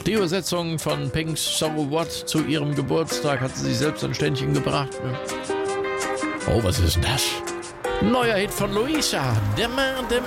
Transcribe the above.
Die Übersetzung von Pink's So What zu ihrem Geburtstag hat sie selbst ein Ständchen gebracht. Oh, was ist das? Neuer Hit von Luisa. Demain, demain.